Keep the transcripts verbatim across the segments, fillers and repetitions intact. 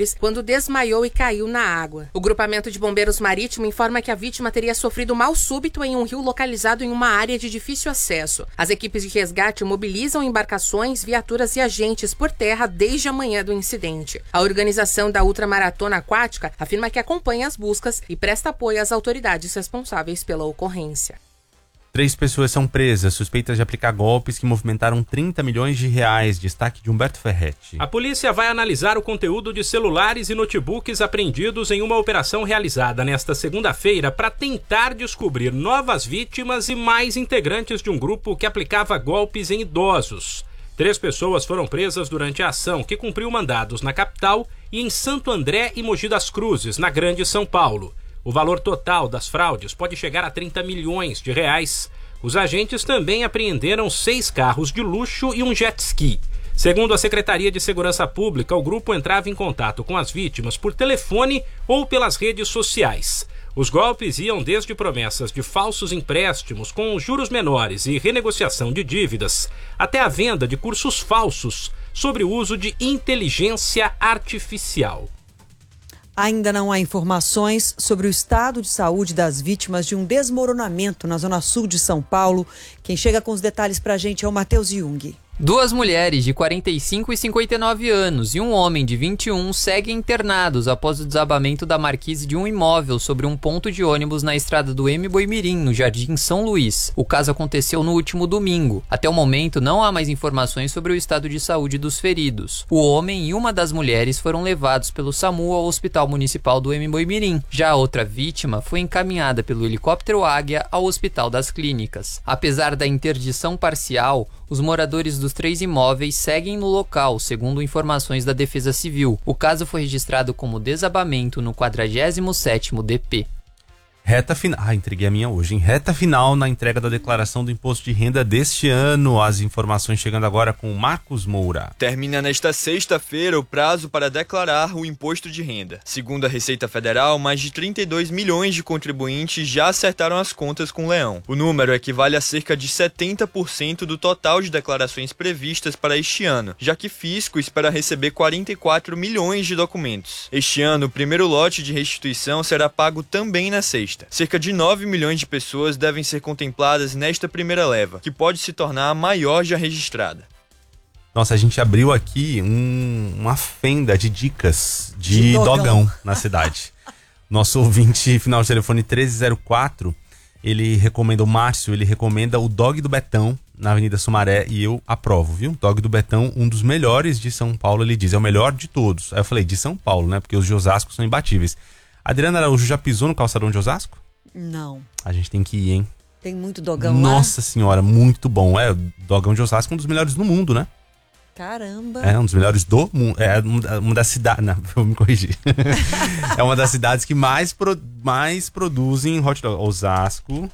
Flores quando desmaiou e caiu na água. O grupamento de bombeiros marítimo informa que a vítima teria sofrido mal súbito em um rio localizado em uma área de difícil acesso. As equipes de resgate mobilizam embarcações, viaturas e agentes por terra desde a manhã do incidente. A organização da Ultramaratona Aquática afirma que acompanha as buscas e presta apoio às autoridades responsáveis pela ocorrência. Três pessoas são presas, suspeitas de aplicar golpes que movimentaram trinta milhões de reais. Destaque de Humberto Ferretti. A polícia vai analisar o conteúdo de celulares e notebooks apreendidos em uma operação realizada nesta segunda-feira para tentar descobrir novas vítimas e mais integrantes de um grupo que aplicava golpes em idosos. Três pessoas foram presas durante a ação, que cumpriu mandados na capital e em Santo André e Mogi das Cruzes, na Grande São Paulo. O valor total das fraudes pode chegar a trinta milhões de reais. Os agentes também apreenderam seis carros de luxo e um jet ski. Segundo a Secretaria de Segurança Pública, o grupo entrava em contato com as vítimas por telefone ou pelas redes sociais. Os golpes iam desde promessas de falsos empréstimos com juros menores e renegociação de dívidas, até a venda de cursos falsos sobre o uso de inteligência artificial. Ainda não há informações sobre o estado de saúde das vítimas de um desmoronamento na zona sul de São Paulo. Quem chega com os detalhes pra gente é o Matheus Jung. Duas mulheres de quarenta e cinco e cinquenta e nove anos e um homem de vinte e um seguem internados após o desabamento da marquise de um imóvel sobre um ponto de ônibus na estrada do M. Boimirim, no Jardim São Luís. O caso aconteceu no último domingo. Até o momento, não há mais informações sobre o estado de saúde dos feridos. O homem e uma das mulheres foram levados pelo SAMU ao Hospital Municipal do M. Boimirim. Já a outra vítima foi encaminhada pelo helicóptero Águia ao Hospital das Clínicas. Apesar da interdição parcial, os moradores dos três imóveis seguem no local, segundo informações da Defesa Civil. O caso foi registrado como desabamento no quadragésimo sétimo D P. Reta final. Ah, entreguei a minha hoje, hein? Reta final na entrega da declaração do imposto de renda deste ano. As informações chegando agora com o Marcos Moura. Termina nesta sexta-feira o prazo para declarar o imposto de renda. Segundo a Receita Federal, mais de trinta e dois milhões de contribuintes já acertaram as contas com o leão. O número equivale a cerca de setenta por cento do total de declarações previstas para este ano, já que Fisco espera receber quarenta e quatro milhões de documentos. Este ano, o primeiro lote de restituição será pago também na sexta. Cerca de nove milhões de pessoas devem ser contempladas nesta primeira leva, que pode se tornar a maior já registrada. Nossa, a gente abriu aqui um, uma fenda de dicas de, de dogão. dogão na cidade. Nosso ouvinte, final de telefone treze zero quatro, ele recomenda, o Márcio, ele recomenda o Dog do Betão, na Avenida Sumaré, e eu aprovo, viu? Dog do Betão, um dos melhores de São Paulo, ele diz, é o melhor de todos. Aí eu falei, de São Paulo, né? Porque os de Osasco são imbatíveis. Adriana Araújo já pisou no calçadão de Osasco? Não. A gente tem que ir, hein? Tem muito dogão Nossa lá? Nossa senhora, muito bom. É, o dogão de Osasco é um dos melhores do mundo, né? Caramba. É um dos melhores do mundo. É uma das cidades... Não, vou me corrigir. É uma das cidades que mais, pro, mais produzem hot dog. Osasco,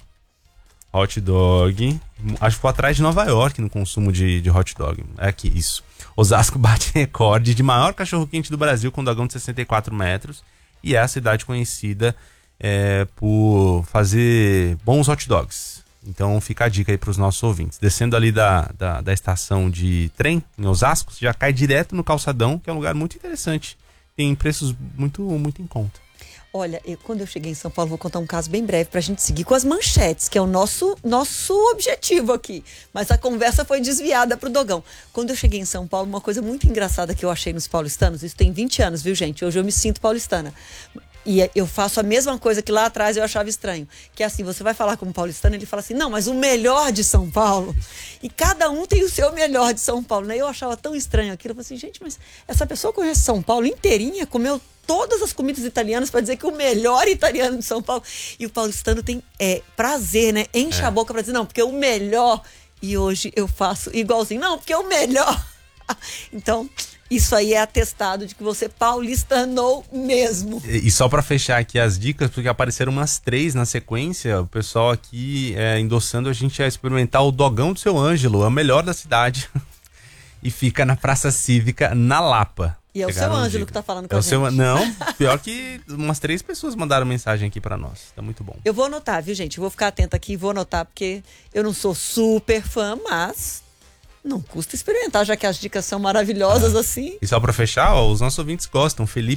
hot dog. Acho que ficou atrás de Nova York no consumo de, de hot dog. É aqui, isso. Osasco bate recorde de maior cachorro-quente do Brasil com dogão de sessenta e quatro metros. E é a cidade conhecida é, por fazer bons hot dogs. Então fica a dica aí para os nossos ouvintes. Descendo ali da, da, da estação de trem, em Osasco, você já cai direto no calçadão, que é um lugar muito interessante. Tem preços muito, muito em conta. Olha, eu, quando eu cheguei em São Paulo, vou contar um caso bem breve pra gente seguir com as manchetes, que é o nosso, nosso objetivo aqui. Mas a conversa foi desviada pro dogão. Quando eu cheguei em São Paulo, uma coisa muito engraçada que eu achei nos paulistanos, isso tem vinte anos, viu, gente? Hoje eu me sinto paulistana. E eu faço a mesma coisa que lá atrás eu achava estranho. Que é assim, você vai falar com um paulistano, ele fala assim, não, mas o melhor de São Paulo. E cada um tem o seu melhor de São Paulo, né? Eu achava tão estranho aquilo. Eu falei assim, gente, mas essa pessoa conhece São Paulo inteirinha, comeu todas as comidas italianas para dizer que o melhor italiano de São Paulo. E o paulistano tem é, prazer, né? Enche é. a boca para dizer, não, porque o melhor. E hoje eu faço igualzinho, não, porque o melhor. Então, isso aí é atestado de que você paulistanou mesmo. E só para fechar aqui as dicas, porque apareceram umas três na sequência, o pessoal aqui é, endossando a gente a experimentar o dogão do seu Ângelo, é o melhor da cidade. E fica na Praça Cívica, na Lapa. E é o seu Ângelo que tá falando com é a o gente. Seu, não, pior que umas três pessoas mandaram mensagem aqui pra nós. Tá muito bom. Eu vou anotar, viu, gente? Eu vou ficar atenta aqui e vou anotar, porque eu não sou super fã, mas não custa experimentar, já que as dicas são maravilhosas ah. assim. E só pra fechar, ó, os nossos ouvintes gostam. Felipe